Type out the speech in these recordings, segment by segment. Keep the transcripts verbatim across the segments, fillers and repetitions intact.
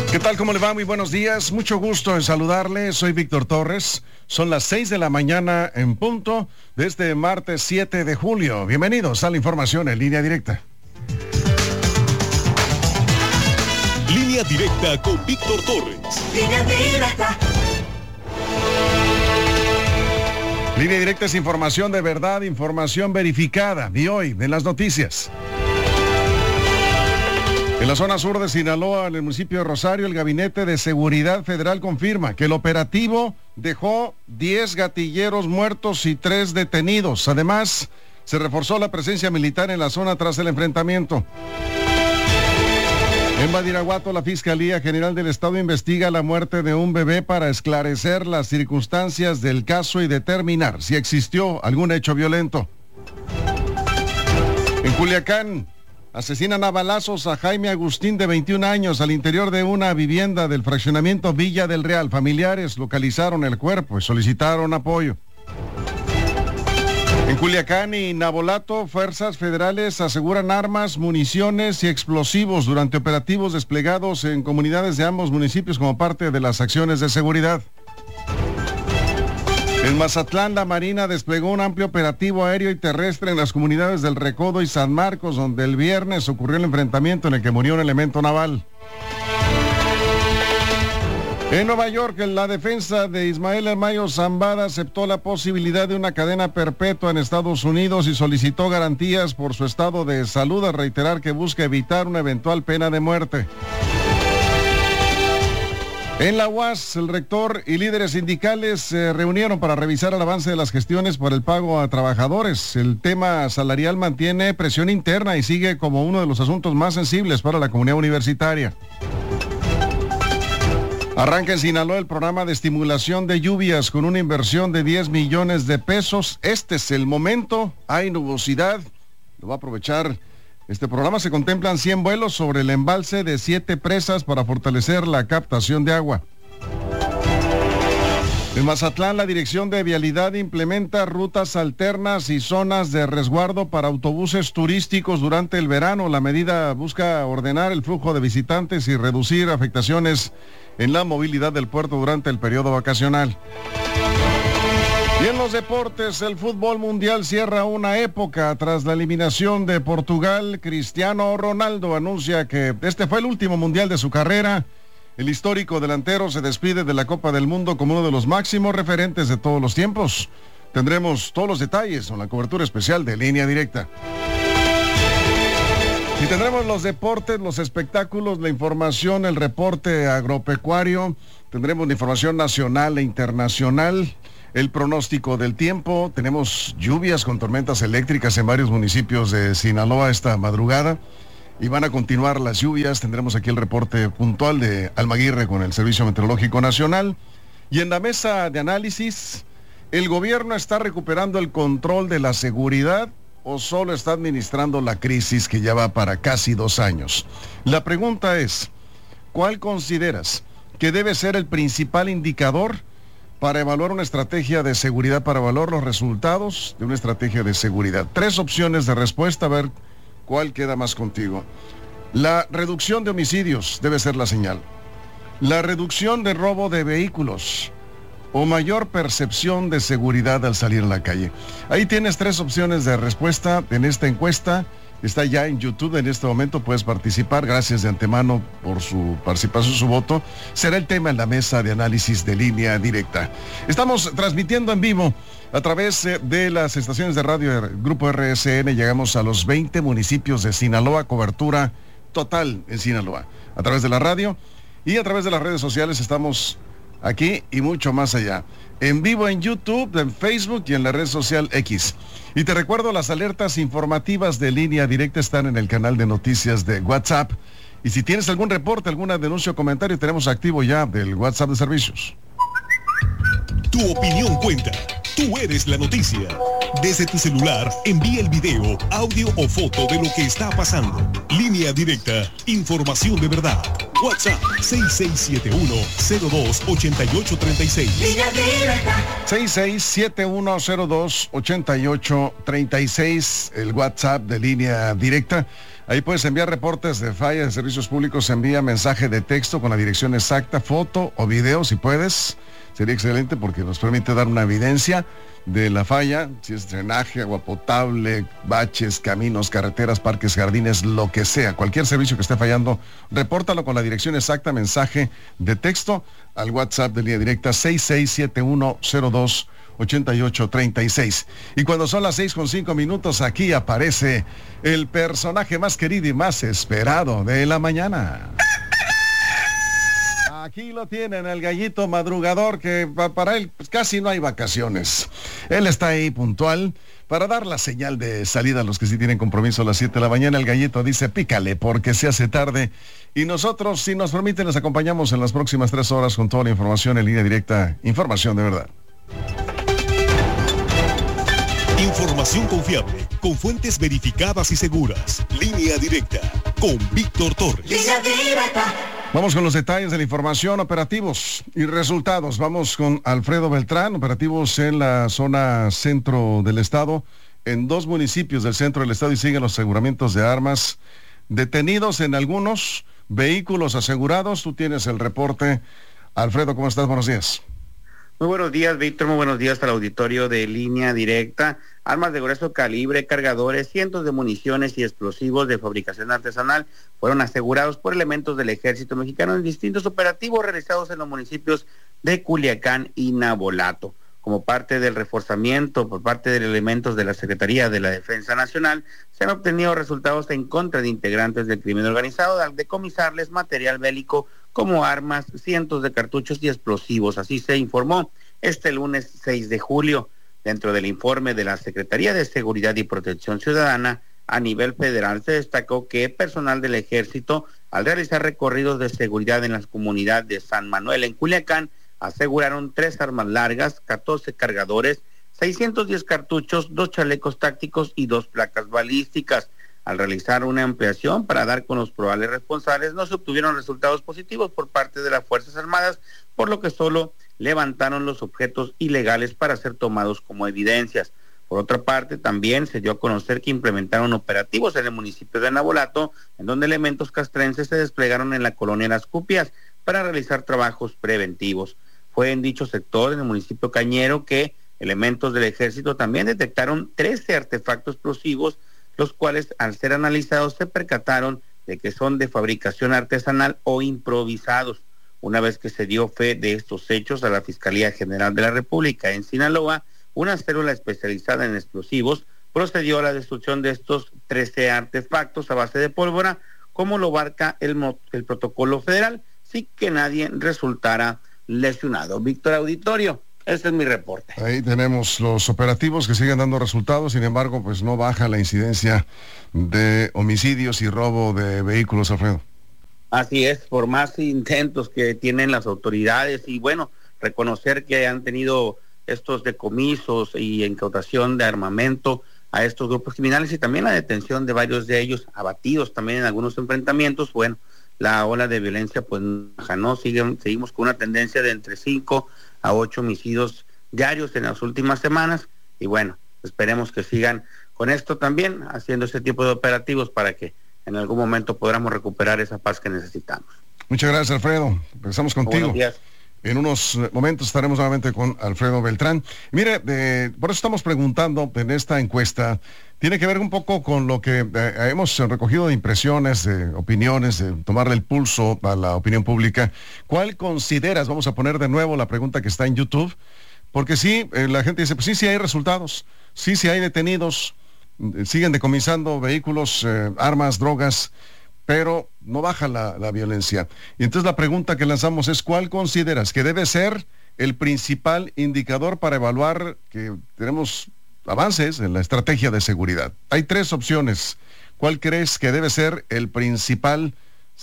¿Qué tal? ¿Cómo le va? Muy buenos días. Mucho gusto en saludarle. Soy Víctor Torres. Son las seis de la mañana en punto de este martes siete de julio. Bienvenidos a la información en Línea Directa. Línea Directa con Víctor Torres. Línea Directa. Línea Directa es información de verdad, información verificada. Y hoy, en las noticias. En la zona sur de Sinaloa, en el municipio de Rosario, el Gabinete de Seguridad Federal confirma que el operativo dejó diez gatilleros muertos y tres detenidos. Además, se reforzó la presencia militar en la zona tras el enfrentamiento. En Badiraguato, la Fiscalía General del Estado investiga la muerte de un bebé para esclarecer las circunstancias del caso y determinar si existió algún hecho violento. En Culiacán, asesinan a balazos a Jaime Agustín, de veintiún años, al interior de una vivienda del fraccionamiento Villa del Real. Familiares localizaron el cuerpo y solicitaron apoyo. En Culiacán y Navolato, fuerzas federales aseguran armas, municiones y explosivos durante operativos desplegados en comunidades de ambos municipios como parte de las acciones de seguridad. En Mazatlán, la Marina desplegó un amplio operativo aéreo y terrestre en las comunidades del Recodo y San Marcos, donde el viernes ocurrió el enfrentamiento en el que murió un elemento naval. En Nueva York, la defensa de Ismael El Mayo Zambada aceptó la posibilidad de una cadena perpetua en Estados Unidos y solicitó garantías por su estado de salud, al reiterar que busca evitar una eventual pena de muerte. En la U A S, el rector y líderes sindicales se reunieron para revisar el avance de las gestiones por el pago a trabajadores. El tema salarial mantiene presión interna y sigue como uno de los asuntos más sensibles para la comunidad universitaria. Arranca en Sinaloa el programa de estimulación de lluvias con una inversión de diez millones de pesos. Este es el momento, hay nubosidad, lo va a aprovechar. Este programa. Se contemplan cien vuelos sobre el embalse de siete presas para fortalecer la captación de agua. En Mazatlán, la Dirección de Vialidad implementa rutas alternas y zonas de resguardo para autobuses turísticos durante el verano. La medida busca ordenar el flujo de visitantes y reducir afectaciones en la movilidad del puerto durante el periodo vacacional. Y en los deportes, el fútbol mundial cierra una época tras la eliminación de Portugal. Cristiano Ronaldo anuncia que este fue el último mundial de su carrera. El histórico delantero se despide de la Copa del Mundo como uno de los máximos referentes de todos los tiempos. Tendremos todos los detalles con la cobertura especial de Línea Directa. Y tendremos los deportes, los espectáculos, la información, el reporte agropecuario. Tendremos la información nacional e internacional. El pronóstico del tiempo, tenemos lluvias con tormentas eléctricas en varios municipios de Sinaloa esta madrugada y van a continuar las lluvias. Tendremos aquí el reporte puntual de Almaguirre con el Servicio Meteorológico Nacional. Y en la mesa de análisis, ¿el gobierno está recuperando el control de la seguridad o solo está administrando la crisis que ya va para casi dos años? La pregunta es, ¿cuál consideras que debe ser el principal indicador para evaluar una estrategia de seguridad, para evaluar los resultados de una estrategia de seguridad? Tres opciones de respuesta, a ver cuál queda más contigo. La reducción de homicidios debe ser la señal. La reducción de robo de vehículos o mayor percepción de seguridad al salir a la calle. Ahí tienes tres opciones de respuesta en esta encuesta. Está ya en YouTube en este momento, puedes participar. Gracias de antemano por su participación, su voto. Será el tema en la mesa de análisis de Línea Directa. Estamos transmitiendo en vivo a través de las estaciones de radio del Grupo R S N. Llegamos a los veinte municipios de Sinaloa, cobertura total en Sinaloa. A través de la radio y a través de las redes sociales estamos aquí y mucho más allá. En vivo en YouTube, en Facebook y en la red social X. Y te recuerdo, las alertas informativas de Línea Directa están en el canal de noticias de WhatsApp. Y si tienes algún reporte, alguna denuncia o comentario, tenemos activo ya del WhatsApp de servicios. Tu opinión cuenta. Tú eres la noticia. Desde tu celular, envía el video, audio o foto de lo que está pasando. Línea Directa, información de verdad. WhatsApp seis seis siete uno cero dos ocho ocho tres seis. Línea Directa. seis seis siete uno cero dos ocho ocho tres seis, el WhatsApp de Línea Directa. Ahí puedes enviar reportes de falla de servicios públicos, envía mensaje de texto con la dirección exacta, foto o video si puedes. Sería excelente porque nos permite dar una evidencia de la falla, si es drenaje, agua potable, baches, caminos, carreteras, parques, jardines, lo que sea. Cualquier servicio que esté fallando, repórtalo con la dirección exacta, mensaje de texto al WhatsApp de línea directa seis seis siete uno cero dos ocho ocho tres seis. Y cuando son las seis con cinco minutos, aquí aparece el personaje más querido y más esperado de la mañana. Aquí lo tienen, el gallito madrugador, que para él pues, casi no hay vacaciones. Él está ahí puntual para dar la señal de salida a los que sí tienen compromiso a las siete de la mañana. El gallito dice, pícale porque se hace tarde. Y nosotros, si nos permiten, les acompañamos en las próximas tres horas con toda la información en línea directa. Información de verdad. Información confiable, con fuentes verificadas y seguras. Línea directa, con Víctor Torres. Línea directa. Vamos con los detalles de la información, operativos y resultados. Vamos con Alfredo Beltrán, operativos en la zona centro del estado, en dos municipios del centro del estado, y siguen los aseguramientos de armas. Detenidos en algunos vehículos asegurados. Tú tienes el reporte. Alfredo, ¿cómo estás? Buenos días. Muy buenos días, Víctor. Muy buenos días al auditorio de Línea Directa. Armas de grueso calibre, cargadores, cientos de municiones y explosivos de fabricación artesanal fueron asegurados por elementos del Ejército Mexicano en distintos operativos realizados en los municipios de Culiacán y Navolato. Como parte del reforzamiento por parte de elementos de la Secretaría de la Defensa Nacional, se han obtenido resultados en contra de integrantes del crimen organizado al decomisarles material bélico como armas, cientos de cartuchos y explosivos. Así se informó este lunes seis de julio. Dentro del informe de la Secretaría de Seguridad y Protección Ciudadana, a nivel federal se destacó que personal del Ejército, al realizar recorridos de seguridad en las comunidades de San Manuel en Culiacán, aseguraron tres armas largas, catorce cargadores, seiscientos diez cartuchos, dos chalecos tácticos y dos placas balísticas. Al realizar una ampliación para dar con los probables responsables, no se obtuvieron resultados positivos por parte de las Fuerzas Armadas, por lo que solo levantaron los objetos ilegales para ser tomados como evidencias. Por otra parte, también se dio a conocer que implementaron operativos en el municipio de Navolato, en donde elementos castrenses se desplegaron en la colonia Las Cupias para realizar trabajos preventivos. Fue en dicho sector, en el municipio Cañero, que elementos del Ejército también detectaron trece artefactos explosivos, los cuales al ser analizados se percataron de que son de fabricación artesanal o improvisados. Una vez que se dio fe de estos hechos a la Fiscalía General de la República en Sinaloa, una célula especializada en explosivos procedió a la destrucción de estos trece artefactos a base de pólvora, como lo abarca el, el protocolo federal, sin que nadie resultara lesionado. Víctor Auditorio, este es mi reporte. Ahí tenemos los operativos que siguen dando resultados, sin embargo, pues no baja la incidencia de homicidios y robo de vehículos, Alfredo. Así es, por más intentos que tienen las autoridades y bueno, reconocer que han tenido estos decomisos y incautación de armamento a estos grupos criminales y también la detención de varios de ellos, abatidos también en algunos enfrentamientos, bueno, la ola de violencia pues no, siguen, seguimos con una tendencia de entre cinco a ocho homicidios diarios en las últimas semanas y bueno, esperemos que sigan con esto también, haciendo ese tipo de operativos para que en algún momento podamos recuperar esa paz que necesitamos. Muchas gracias, Alfredo. Empezamos contigo. Buenos días. En unos momentos estaremos nuevamente con Alfredo Beltrán. Mire, eh, por eso estamos preguntando en esta encuesta, tiene que ver un poco con lo que eh, hemos recogido de impresiones, de opiniones, de tomarle el pulso a la opinión pública. ¿Cuál consideras? Vamos a poner de nuevo la pregunta que está en YouTube, porque sí, eh, la gente dice, pues sí, sí hay resultados, sí, sí hay detenidos, eh, siguen decomisando vehículos, eh, armas, drogas, pero no baja la, la violencia. Y entonces la pregunta que lanzamos es, ¿cuál consideras que debe ser el principal indicador para evaluar que tenemos avances en la estrategia de seguridad? Hay tres opciones. ¿Cuál crees que debe ser el principal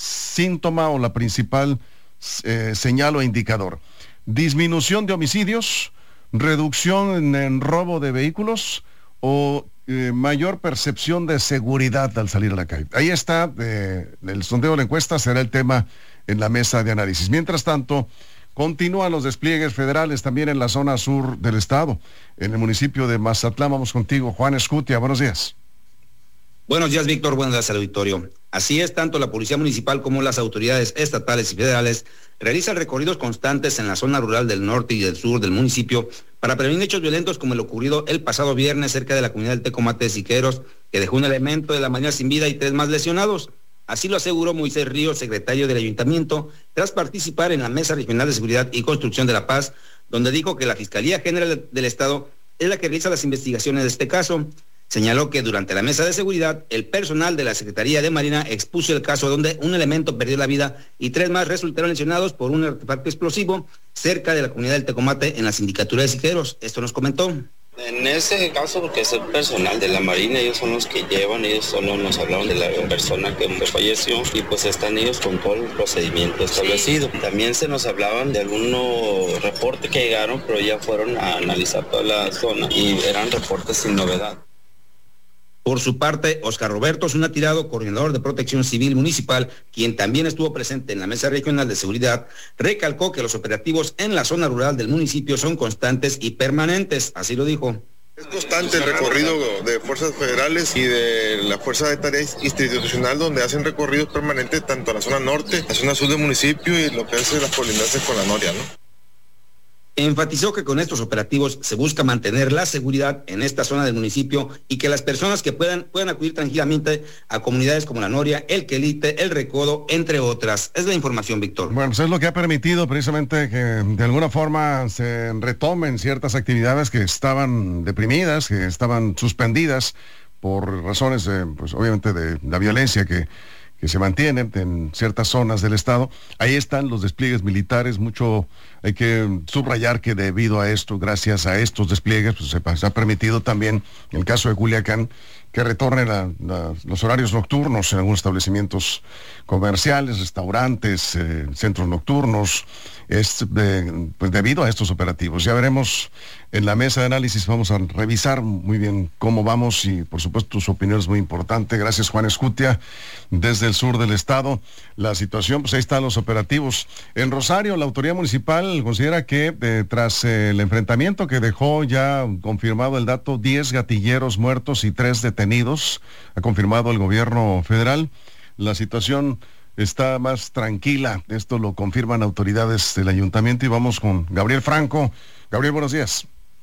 síntoma o la principal eh, señal o indicador? ¿Disminución de homicidios? ¿Reducción en, en robo de vehículos? ¿O eh, mayor percepción de seguridad al salir a la calle? Ahí está, eh, el sondeo de la encuesta será el tema en la mesa de análisis. Mientras tanto, continúan los despliegues federales también en la zona sur del estado, en el municipio de Mazatlán. Vamos contigo, Juan Escutia, buenos días. Buenos días, Víctor. Buenos días al auditorio. Así es, tanto la Policía Municipal como las autoridades estatales y federales realizan recorridos constantes en la zona rural del norte y del sur del municipio para prevenir hechos violentos como el ocurrido el pasado viernes cerca de la comunidad del Tecomate de Siqueros, que dejó un elemento de la Marina sin vida y tres más lesionados. Así lo aseguró Moisés Ríos, secretario del Ayuntamiento, tras participar en la Mesa Regional de Seguridad y Construcción de la Paz, donde dijo que la Fiscalía General del Estado es la que realiza las investigaciones de este caso. Señaló que durante la mesa de seguridad, el personal de la Secretaría de Marina expuso el caso donde un elemento perdió la vida y tres más resultaron lesionados por un artefacto explosivo cerca de la comunidad del Tecomate en la sindicatura de Siqueros. Esto nos comentó. En ese caso, porque es el personal de la Marina, ellos son los que llevan, ellos solo nos hablaron de la persona que falleció y pues están ellos con todo el procedimiento establecido. También se nos hablaban de algunos reportes que llegaron, pero ya fueron a analizar toda la zona y eran reportes sin novedad. Por su parte, Oscar Roberto Zuna Tirado, coordinador de Protección Civil Municipal, quien también estuvo presente en la Mesa Regional de Seguridad, recalcó que los operativos en la zona rural del municipio son constantes y permanentes, así lo dijo. Es constante el recorrido de fuerzas federales y de la Fuerza de Tareas Institucional, donde hacen recorridos permanentes tanto a la zona norte, la zona sur del municipio y lo que es las colindancias con la Noria, ¿no? Enfatizó que con estos operativos se busca mantener la seguridad en esta zona del municipio y que las personas que puedan puedan acudir tranquilamente a comunidades como La Noria, El Quelite, El Recodo, entre otras. Es la información, Víctor. Bueno, pues es lo que ha permitido precisamente que de alguna forma se retomen ciertas actividades que estaban deprimidas, que estaban suspendidas por razones, de, pues obviamente, de la violencia que que se mantienen en ciertas zonas del estado. Ahí están los despliegues militares. Mucho hay que subrayar que debido a esto, gracias a estos despliegues, pues se, se ha permitido también, en el caso de Culiacán, que retornen a, a los horarios nocturnos en algunos establecimientos comerciales, restaurantes, eh, centros nocturnos, es de, pues debido a estos operativos. Ya veremos en la mesa de análisis, vamos a revisar muy bien cómo vamos y por supuesto su opinión es muy importante. Gracias, Juan Escutia, desde el sur del estado. La situación, pues ahí están los operativos. En Rosario, la autoridad municipal considera que eh, tras eh, el enfrentamiento que dejó ya confirmado el dato, diez gatilleros muertos y tres detenidos, ha confirmado el gobierno federal, la situación está más tranquila. Esto lo confirman autoridades del ayuntamiento y vamos con Gabriel Franco. Gabriel, buenos días.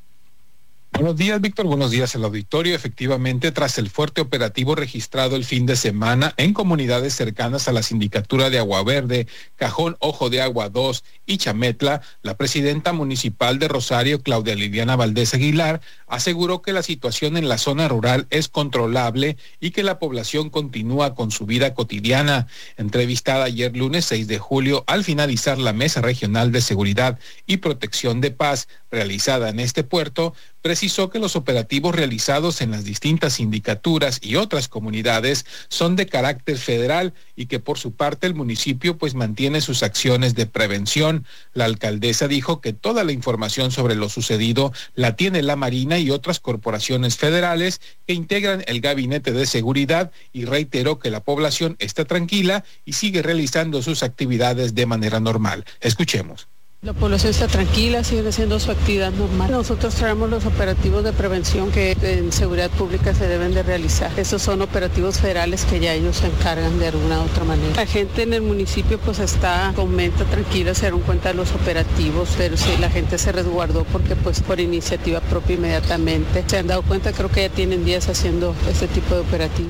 Buenos días, Víctor. Buenos días al auditorio. Efectivamente, tras el fuerte operativo registrado el fin de semana en comunidades cercanas a la sindicatura de Agua Verde, Cajón Ojo de Agua dos y Chametla, la presidenta municipal de Rosario, Claudia Liliana Valdés Aguilar, aseguró que la situación en la zona rural es controlable y que la población continúa con su vida cotidiana. Entrevistada ayer lunes seis de julio, al finalizar la Mesa Regional de Seguridad y Protección de Paz realizada en este puerto, precisó que los operativos realizados en las distintas sindicaturas y otras comunidades son de carácter federal y que por su parte el municipio pues mantiene sus acciones de prevención. La alcaldesa dijo que toda la información sobre lo sucedido la tiene la Marina y otras corporaciones federales que integran el Gabinete de Seguridad y reiteró que la población está tranquila y sigue realizando sus actividades de manera normal. Escuchemos. La población está tranquila, sigue haciendo su actividad normal. Nosotros traemos los operativos de prevención que en seguridad pública se deben de realizar. Esos son operativos federales que ya ellos se encargan de alguna u otra manera. La gente en el municipio pues está con mente tranquila, se dieron cuenta de los operativos, pero sí, la gente se resguardó porque pues por iniciativa propia inmediatamente se han dado cuenta, creo que ya tienen días haciendo este tipo de operativos.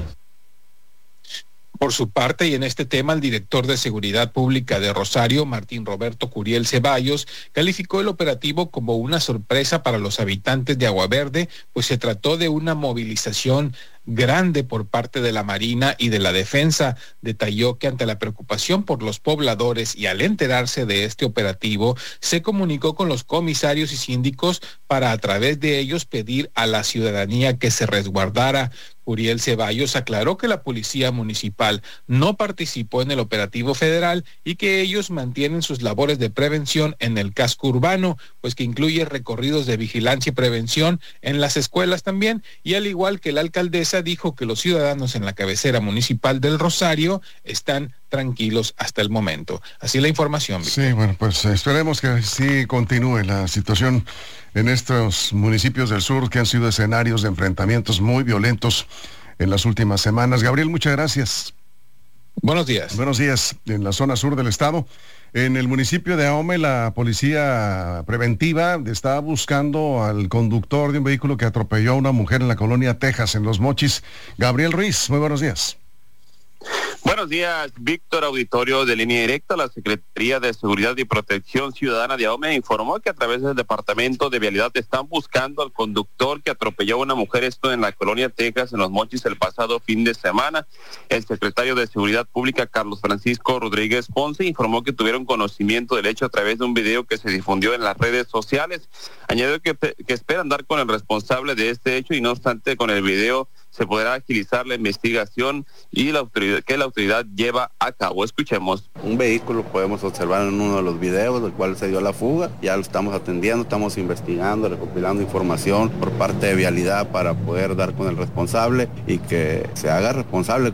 Por su parte, y en este tema, el director de Seguridad Pública de Rosario, Martín Roberto Curiel Ceballos, calificó el operativo como una sorpresa para los habitantes de Agua Verde, pues se trató de una movilización grande por parte de la Marina y de la Defensa. Detalló que ante la preocupación por los pobladores y al enterarse de este operativo, se comunicó con los comisarios y síndicos para a través de ellos pedir a la ciudadanía que se resguardara. Uriel Ceballos aclaró que la Policía Municipal no participó en el operativo federal y que ellos mantienen sus labores de prevención en el casco urbano, pues que incluye recorridos de vigilancia y prevención en las escuelas también, y al igual que la alcaldesa dijo que los ciudadanos en la cabecera municipal del Rosario están tranquilos hasta el momento. Así la información, Víctor. Sí, bueno, pues esperemos que sí continúe la situación en estos municipios del sur que han sido escenarios de enfrentamientos muy violentos en las últimas semanas. Gabriel, muchas gracias. Buenos días. Buenos días. En la zona sur del estado, en el municipio de Ahome, la policía preventiva está buscando al conductor de un vehículo que atropelló a una mujer en la colonia Texas, en Los Mochis. Gabriel Ruiz, muy buenos días. Buenos días, Víctor, auditorio de Línea Directa. La Secretaría de Seguridad y Protección Ciudadana de Ahome informó que a través del Departamento de Vialidad están buscando al conductor que atropelló a una mujer, esto en la colonia Texas, en Los Mochis, el pasado fin de semana. El secretario de Seguridad Pública, Carlos Francisco Rodríguez Ponce, informó que tuvieron conocimiento del hecho a través de un video que se difundió en las redes sociales. Añadió que, que esperan dar con el responsable de este hecho y no obstante con el video se podrá agilizar la investigación y la autoridad que la autoridad lleva a cabo. Escuchemos. Un vehículo podemos observar en uno de los videos del cual se dio la fuga. Ya lo estamos atendiendo, estamos investigando, recopilando información por parte de Vialidad para poder dar con el responsable y que se haga responsable.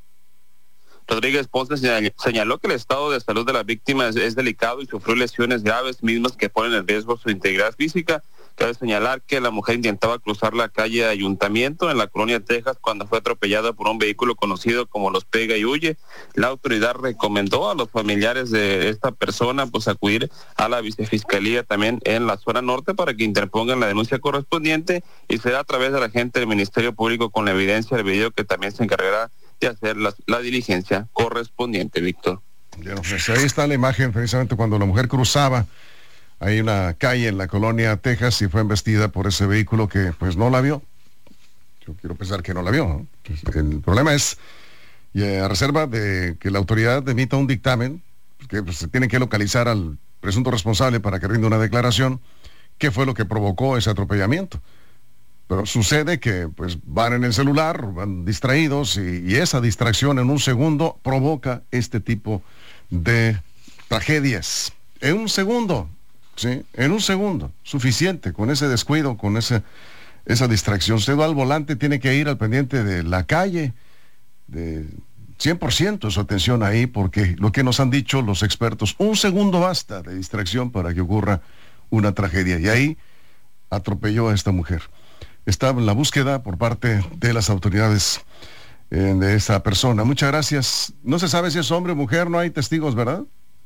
Rodríguez Ponce señaló que el estado de salud de la víctima es, es delicado y sufrió lesiones graves mismas que ponen en riesgo su integridad física. Cabe señalar que la mujer intentaba cruzar la calle Ayuntamiento en la colonia Texas cuando fue atropellada por un vehículo conocido como los Pega y Huye. La autoridad recomendó a los familiares de esta persona pues acudir a la vicefiscalía también en la zona norte para que interpongan la denuncia correspondiente y será a través de la gente del Ministerio Público con la evidencia del video que también se encargará de hacer la, la diligencia correspondiente, Víctor. Bueno, pues ahí está la imagen precisamente cuando la mujer cruzaba. Hay una calle en la colonia Texas y fue embestida por ese vehículo que pues no la vio. Yo quiero pensar que no la vio, ¿no? El problema es, y a reserva de que la autoridad emita un dictamen, que pues, se tiene que localizar al presunto responsable para que rinda una declaración, qué fue lo que provocó ese atropellamiento. Pero sucede que pues van en el celular, van distraídos y, y esa distracción en un segundo provoca este tipo de tragedias. En un segundo. Sí, en un segundo, suficiente, con ese descuido, con ese, esa distracción. Usted va al volante, tiene que ir al pendiente de la calle, de cien por ciento su atención ahí, porque lo que nos han dicho los expertos, un segundo basta de distracción para que ocurra una tragedia. Y ahí atropelló a esta mujer. Está en la búsqueda por parte de las autoridades eh, de esta persona. Muchas gracias. No se sabe si es hombre o mujer, no hay testigos, ¿verdad?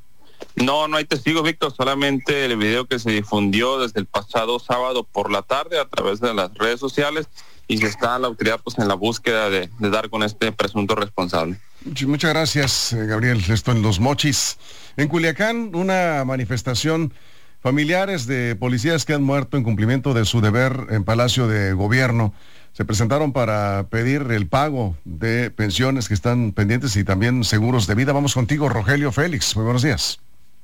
No, no hay testigos, Víctor, solamente el video que se difundió desde el pasado sábado por la tarde a través de las redes sociales y se está la autoridad pues en la búsqueda de, de dar con este presunto responsable. Muchas gracias, Gabriel. Esto en Los Mochis. En Culiacán, una manifestación, familiares de policías que han muerto en cumplimiento de su deber en Palacio de Gobierno se presentaron para pedir el pago de pensiones que están pendientes y también seguros de vida. Vamos contigo, Rogelio Félix. Muy buenos días.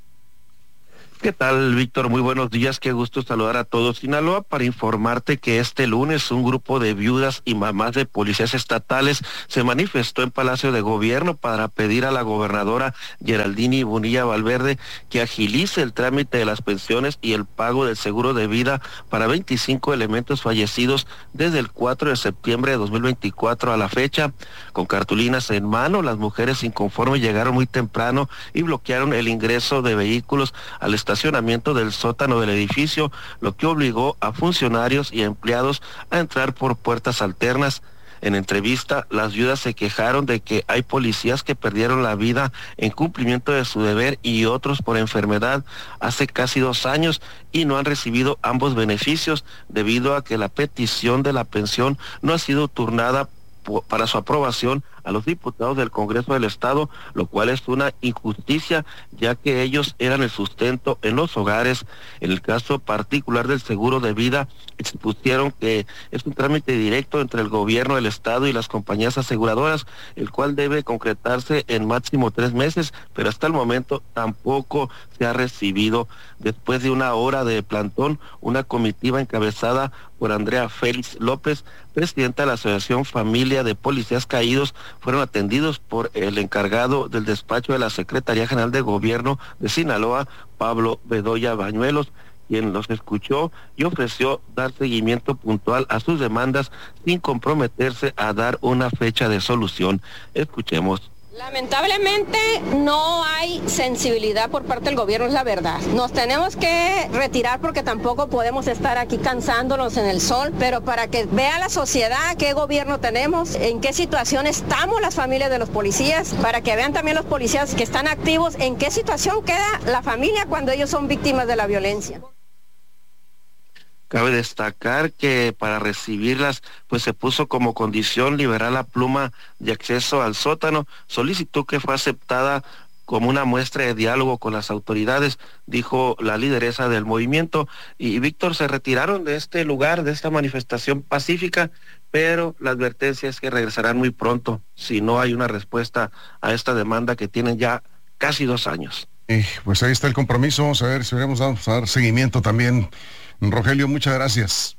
¿Qué tal, Víctor? Muy buenos días, qué gusto saludar a todos. Sinaloa, para informarte que este lunes un grupo de viudas y mamás de policías estatales se manifestó en Palacio de Gobierno para pedir a la gobernadora Geraldini Bonilla Valverde que agilice el trámite de las pensiones y el pago del seguro de vida para veinticinco elementos fallecidos desde el cuatro de septiembre de dos mil veinticuatro a la fecha. Con cartulinas en mano, las mujeres inconformes llegaron muy temprano y bloquearon el ingreso de vehículos al estado estacionamiento del sótano del edificio, lo que obligó a funcionarios y empleados a entrar por puertas alternas. En entrevista, las viudas se quejaron de que hay policías que perdieron la vida en cumplimiento de su deber y otros por enfermedad hace casi dos años y no han recibido ambos beneficios debido a que la petición de la pensión no ha sido turnada para su aprobación a los diputados del Congreso del Estado, lo cual es una injusticia, ya que ellos eran el sustento en los hogares. En el caso particular del seguro de vida, expusieron que es un trámite directo entre el gobierno del Estado y las compañías aseguradoras, el cual debe concretarse en máximo tres meses, pero hasta el momento tampoco se ha recibido. Después de una hora de plantón, una comitiva encabezada por Andrea Félix López, presidenta de la Asociación Familia de Policías Caídos, fueron atendidos por el encargado del despacho de la Secretaría General de Gobierno de Sinaloa, Pablo Bedoya Bañuelos, quien los escuchó y ofreció dar seguimiento puntual a sus demandas sin comprometerse a dar una fecha de solución. Escuchemos. Lamentablemente no hay sensibilidad por parte del gobierno, es la verdad. Nos tenemos que retirar porque tampoco podemos estar aquí cansándonos en el sol, pero para que vea la sociedad qué gobierno tenemos, en qué situación estamos las familias de los policías, para que vean también los policías que están activos, en qué situación queda la familia cuando ellos son víctimas de la violencia. Cabe destacar que para recibirlas, pues se puso como condición liberar la pluma de acceso al sótano, solicitud que fue aceptada como una muestra de diálogo con las autoridades, dijo la lideresa del movimiento. Y Víctor, se retiraron de este lugar, de esta manifestación pacífica, pero la advertencia es que regresarán muy pronto si no hay una respuesta a esta demanda que tienen ya casi dos años. Eh, pues ahí está el compromiso, vamos a ver si veremos, vamos a dar seguimiento también. Rogelio, muchas gracias.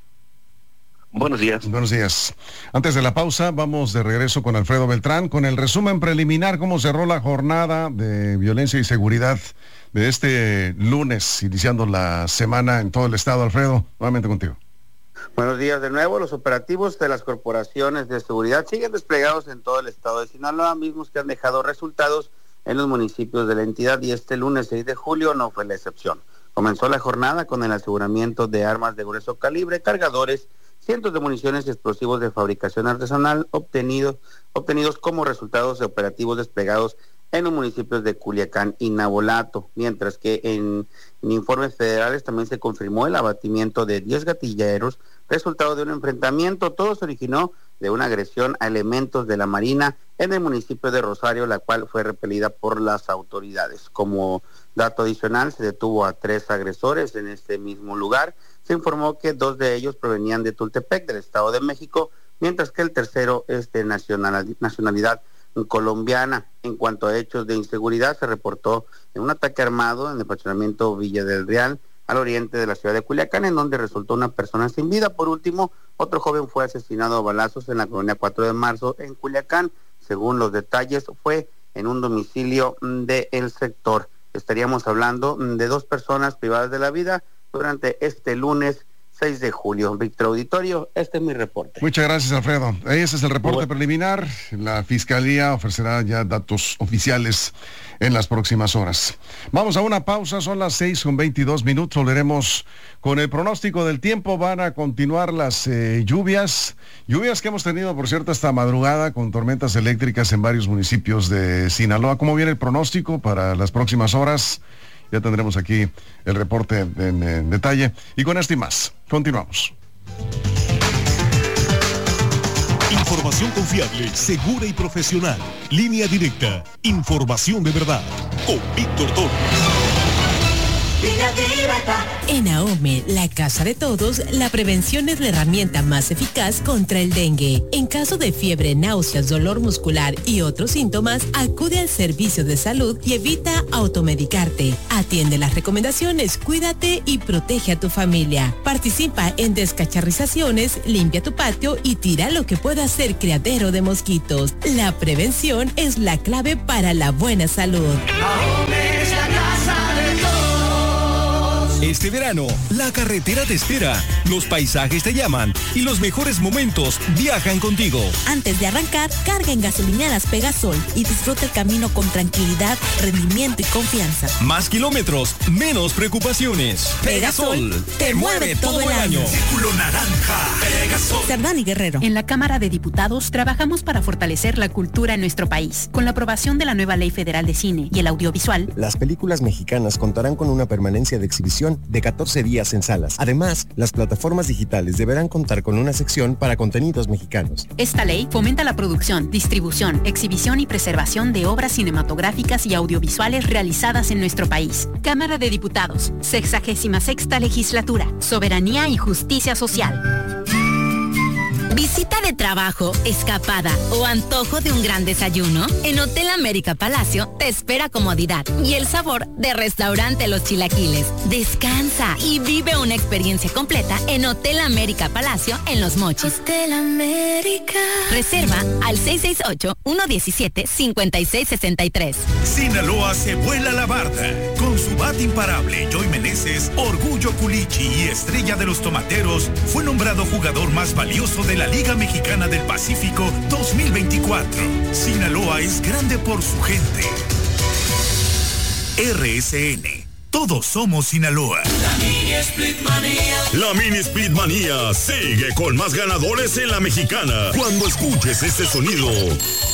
Buenos días. Buenos días. Antes de la pausa, vamos de regreso con Alfredo Beltrán, con el resumen preliminar, cómo cerró la jornada de violencia y seguridad de este lunes, iniciando la semana en todo el estado. Alfredo, nuevamente contigo. Buenos días de nuevo. Los operativos de las corporaciones de seguridad siguen desplegados en todo el estado de Sinaloa, mismos que han dejado resultados en los municipios de la entidad, y este lunes seis de julio no fue la excepción. Comenzó la jornada con el aseguramiento de armas de grueso calibre, cargadores, cientos de municiones y explosivos de fabricación artesanal obtenidos, obtenidos como resultados de operativos desplegados en los municipios de Culiacán y Navolato, mientras que en, en informes federales también se confirmó el abatimiento de diez gatilleros, resultado de un enfrentamiento. Todo se originó de una agresión a elementos de la Marina en el municipio de Rosario, la cual fue repelida por las autoridades. Como dato adicional, se detuvo a tres agresores en este mismo lugar. Se informó que dos de ellos provenían de Tultepec, del Estado de México, mientras que el tercero es de nacional, nacionalidad colombiana. En cuanto a hechos de inseguridad, se reportó en un ataque armado en el fraccionamiento Villa del Real, al oriente de la ciudad de Culiacán, en donde resultó una persona sin vida. Por último, otro joven fue asesinado a balazos en la colonia cuatro de marzo en Culiacán. Según los detalles, fue en un domicilio del sector. Estaríamos hablando de dos personas privadas de la vida durante este lunes seis de julio. Víctor Auditorio, este es mi reporte. Muchas gracias, Alfredo. Ese es el reporte bueno. preliminar. La Fiscalía ofrecerá ya datos oficiales en las próximas horas. Vamos a una pausa, son las seis con veintidós minutos. Volveremos con el pronóstico del tiempo. Van a continuar las eh, lluvias, lluvias que hemos tenido, por cierto, esta madrugada, con tormentas eléctricas en varios municipios de Sinaloa. ¿Cómo viene el pronóstico para las próximas horas? Ya tendremos aquí el reporte en, en detalle. Y con esto y más, continuamos. Información confiable, segura y profesional. Línea directa. Información de verdad. Con Víctor Torres. En AOME, la casa de todos, la prevención es la herramienta más eficaz contra el dengue. En caso de fiebre, náuseas, dolor muscular y otros síntomas, acude al servicio de salud y evita automedicarte. Atiende las recomendaciones, cuídate y protege a tu familia. Participa en descacharrizaciones, limpia tu patio y tira lo que pueda ser criadero de mosquitos. La prevención es la clave para la buena salud. AOME es la casa de todos. Este verano, la carretera te espera, los paisajes te llaman y los mejores momentos viajan contigo. Antes de arrancar, carga en gasolineras Pegasol y disfruta el camino con tranquilidad, rendimiento y confianza. Más kilómetros, menos preocupaciones. Pegasol, Pegasol te, te mueve todo el año. año. Círculo naranja, Pegasol. Cerdán y Guerrero. En la Cámara de Diputados trabajamos para fortalecer la cultura en nuestro país. Con la aprobación de la nueva Ley Federal de Cine y el Audiovisual, las películas mexicanas contarán con una permanencia de exhibición de catorce días en salas. Además, las plataformas digitales deberán contar con una sección para contenidos mexicanos. Esta ley fomenta la producción, distribución, exhibición y preservación de obras cinematográficas y audiovisuales realizadas en nuestro país. Cámara de Diputados, sexagésima sexta legislatura, soberanía y justicia social. Visita de trabajo, escapada o antojo de un gran desayuno. En Hotel América Palacio te espera comodidad y el sabor de Restaurante Los Chilaquiles. Descansa y vive una experiencia completa en Hotel América Palacio en Los Mochis. Hotel América. Reserva al seis seis ocho, uno uno siete, cinco seis seis tres. Sinaloa se vuela la barda. Con su bat imparable, Joy Meneses, Orgullo Culichi y estrella de los tomateros, fue nombrado jugador más valioso de la la Liga Mexicana del Pacífico dos mil veinticuatro. Sinaloa es grande por su gente. R S N. Todos somos Sinaloa. La Mini Split Manía. La Mini Split Manía sigue con más ganadores en la Mexicana. Cuando escuches este sonido,